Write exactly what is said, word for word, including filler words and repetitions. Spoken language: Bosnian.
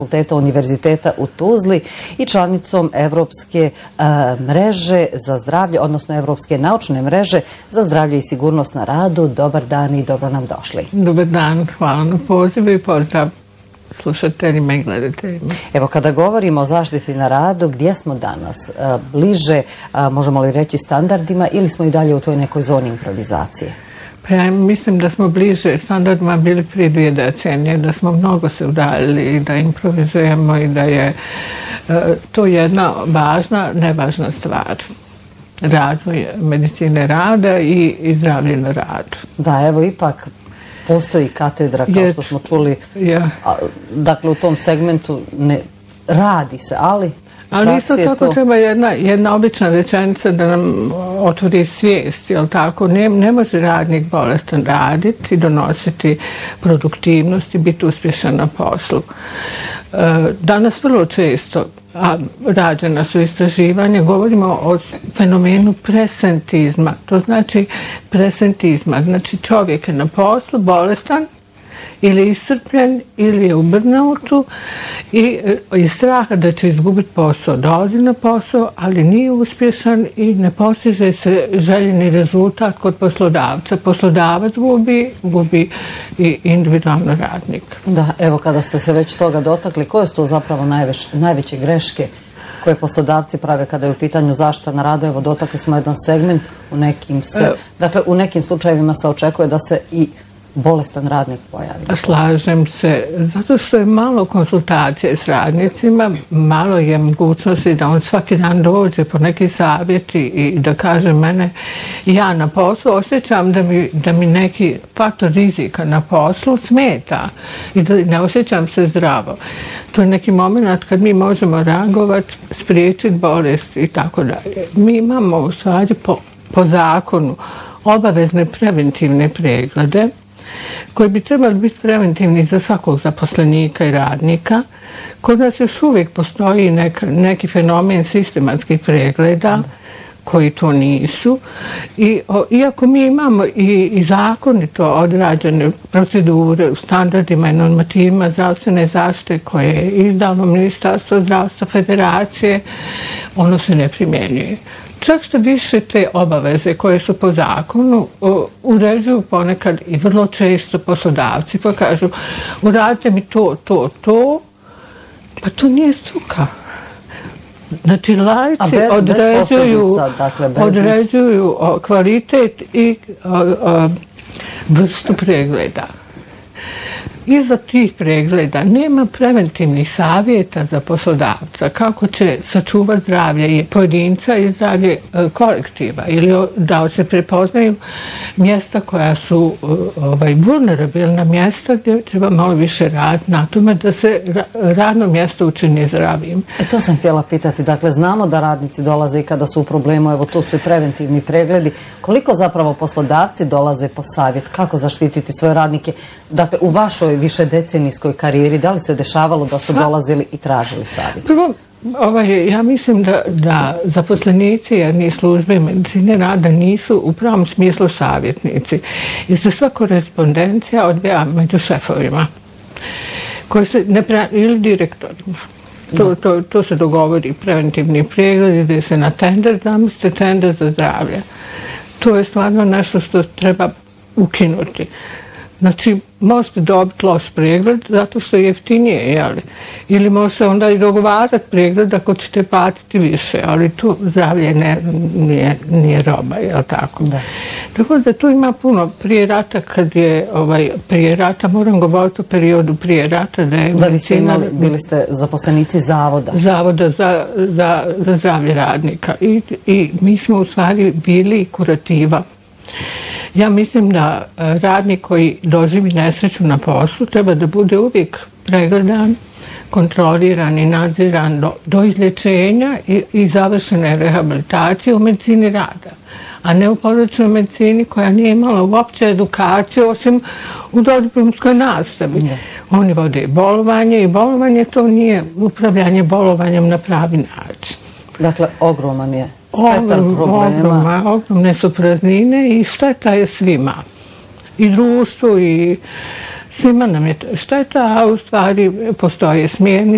Fakulteta Univerziteta u Tuzli i članicom Evropske uh, mreže za zdravlje, odnosno Evropske naučne mreže za zdravlje i sigurnost na radu. Dobar dan i dobro nam došli. Dobar dan, hvala na pozivu i pozdrav slušateljima i gledateljima. Evo, kada govorimo o zaštiti na radu, gdje smo danas? Uh, bliže, uh, možemo li reći, standardima ili smo i dalje u toj nekoj zoni improvizacije? Pa ja mislim da smo bliže standardima bili prije dvije decenije, da smo mnogo se udaljili i da improvizujemo i da je uh, to jedna važna, nevažna stvar. Razvoj medicine rada i, i zdravlje na radu. Da, evo ipak postoji katedra, kao što smo čuli. Ja. A, dakle, u tom segmentu ne radi se, ali... Ali isto tako to... treba jedna, jedna obična rečenica da nam otvori svijest, jel tako? Ne, ne može radnik bolestan raditi, donositi produktivnost i biti uspješan na poslu. E, danas vrlo često, a rađena su istraživanja, govorimo o fenomenu presentizma. To znači presentizma, znači čovjek je na poslu bolestan, ili iscrpljen, ili je u burnoutu i iz straha da će izgubiti posao, dolazi na posao, ali nije uspješan i ne postiže se željeni rezultat kod poslodavca. Poslodavac gubi, gubi i individualno radnik. Da, evo kada ste se već toga dotakli, koje su to zapravo najveš, najveće greške koje poslodavci prave kada je u pitanju zaštita na radu? Evo, dotakli smo jedan segment, u nekim se, e, dakle, u nekim slučajevima se očekuje da se i bolestan radnik pojavi. Slažem se, zato što je malo konsultacije s radnicima, malo je mogućnosti da on svaki dan dođe po neki savjeti i da kaže mene, ja na poslu osjećam da mi, da mi neki faktor rizika na poslu smeta i da ne osjećam se zdravo. To je neki moment kad mi možemo reagovati, spriječiti bolest i tako dalje. Mi imamo u stvari po, po zakonu obavezne preventivne preglede koji bi trebali biti preventivni za svakog zaposlenika i radnika. Kod nas još uvijek postoji nek, neki fenomen sistematskih pregleda koji to nisu. I, o, iako mi imamo i, i zakonito odrađene procedure u standardima i normativima zdravstvene zaštite koje je izdalo Ministarstvo zdravstva Federacije, ono se ne primjenjuje. Čak što više te obaveze koje su po zakonu uređuju ponekad i vrlo često poslodavci pa kažu uradite mi to, to, to, pa to nije struka. Znači laici bez, određuju, bez dakle, bez određuju o, kvalitet i o, o, vrstu pregleda. Iza tih pregleda nema preventivnih savjeta za poslodavca kako će sačuvati zdravlje i pojedinca i zdravlje e, kolektiva ili da se prepoznaju mjesta koja su ovaj, vulnerabilna mjesta gdje treba malo više raditi na tome da se ra, radno mjesto učini zdravim. E to sam htjela pitati. Dakle, znamo da radnici dolaze i kada su u problemu, evo to su i preventivni pregledi. Koliko zapravo poslodavci dolaze po savjet? Kako zaštititi svoje radnike? Dakle, u vašoj više decenijskoj karijeri, da li se dešavalo da su dolazili i tražili savjet? Prvo, ovaj, ja mislim da, da zaposlenici jednih službe medicine rada nisu u pravom smislu savjetnici. Jer se sva korespondencija odvija među šefovima koji se ne pra... ili direktorima. To, to, to se dogovori preventivni pregled, ide se na tender, zamislite tender za zdravlje. To je stvarno nešto što treba ukinuti. Znači, možete dobiti loš pregled zato što je jeftinije, jeli? Ili možete onda i dogovarati pregled ako ćete platiti više, ali tu zdravlje ne, nije, nije roba, jel tako? Da. Tako da tu ima puno prije rata, kad je, ovaj, prije rata, moram govoriti o periodu prije rata, da je... Da vi ste imali, bili ste zaposlenici zavoda. Zavoda za, za, za zdravlje radnika. I, I mi smo u stvari bili kurativa. Ja mislim da radnik koji doživi nesreću na poslu treba da bude uvijek pregledan, kontroliran i nadziran do, do izlječenja i, i završene rehabilitacije u medicini rada, a ne u porodičnoj medicini koja nije imala uopće edukaciju osim u dodiplomskoj nastavi. Ne. Oni vode bolovanje i bolovanje to nije upravljanje bolovanjem na pravi način. Dakle, ogroman je spektar problema. Ogromne, ogromne su praznine i šteta je svima. I društvu i svima nam je šteta, a u stvari postoje smjernice